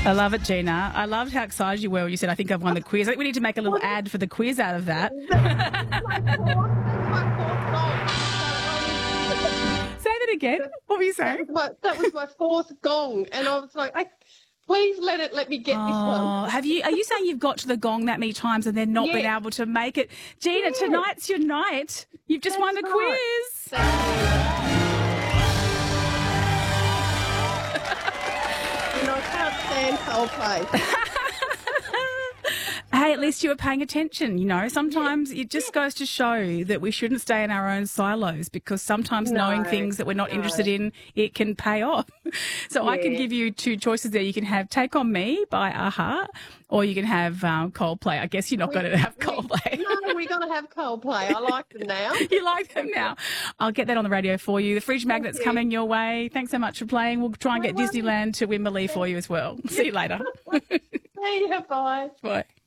I love it, Gina. I loved how excited you were when you said, I think I've won the quiz. I think we need to make a little ad for the quiz out of that. Say that again. What were you saying? That was my fourth gong, and I was like, please let me get this one. Are you saying you've got to the gong that many times and then not been able to make it? Gina, tonight's your night. You've just won the quiz. I can't stand Coldplay. Hey, at least you were paying attention, you know. Sometimes it just goes to show that we shouldn't stay in our own silos, because sometimes knowing things that we're not interested in, it can pay off. So I can give you two choices there. You can have Take On Me by a-ha, or you can have Coldplay. I guess you're not going to have Coldplay. No, we're going to have Coldplay. I like them now. You like them now. I'll get that on the radio for you. The fridge magnet's coming your way. Thanks so much for playing. We'll try and get Disneyland to Wimberley for you as well. See you later. See you. Bye. Bye.